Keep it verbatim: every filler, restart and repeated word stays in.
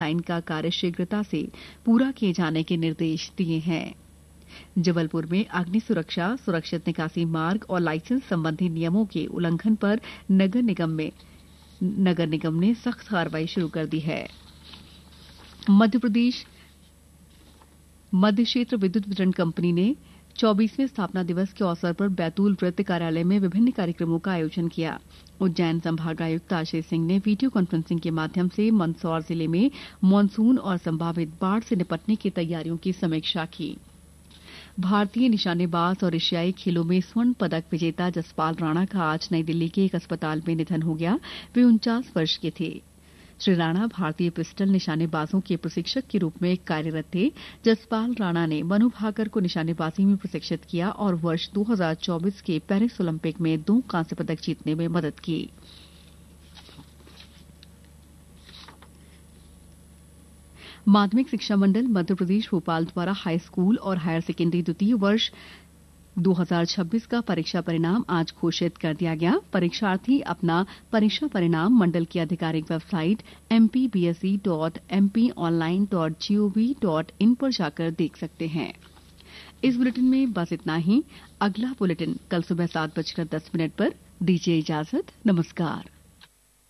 Design का कार्य शीघ्रता से पूरा किए जाने के निर्देश दिए हैं। जबलपुर में अग्नि सुरक्षा, सुरक्षित निकासी मार्ग और लाइसेंस संबंधी नियमों के उल्लंघन पर नगर निगम में नगर निगम ने सख्त कार्रवाई शुरू कर दी है। मध्य प्रदेश मध्य क्षेत्र विद्युत वितरण कंपनी ने चौबीसवें स्थापना दिवस के अवसर पर बैतूल वृत्त कार्यालय में विभिन्न कार्यक्रमों का आयोजन किया। उज्जैन संभागायुक्त आशीष सिंह ने वीडियो कॉन्फ्रेंसिंग के माध्यम से मंदसौर जिले में मानसून और संभावित बाढ़ से निपटने की तैयारियों की समीक्षा की। भारतीय निशानेबाज और एशियाई खेलों में स्वर्ण पदक विजेता जसपाल राणा का आज नई दिल्ली के एक अस्पताल में निधन हो गया। वे उनचास वर्ष के थे। श्री राणा भारतीय पिस्टल निशानेबाजों के प्रशिक्षक के रूप में कार्यरत थे। जसपाल राणा ने मनु भाकर को निशानेबाजी में प्रशिक्षित किया और वर्ष दो हज़ार चौबीस के पेरिस ओलंपिक में दो कांस्य पदक जीतने में मदद की। माध्यमिक शिक्षा मंडल मध्य प्रदेश भोपाल द्वारा हाई स्कूल और हायर सेकेंडरी द्वितीय वर्ष दो हज़ार छब्बीस का परीक्षा परिणाम आज घोषित कर दिया गया। परीक्षार्थी अपना परीक्षा परिणाम मंडल की आधिकारिक website M P B S E dot M P online dot G O V dot in पर जाकर देख सकते हैं। इस बुलेटिन में बस इतना ही। अगला बुलेटिन कल सुबह सात बजकर दस मिनट पर। दीजिए इजाजत। नमस्कार।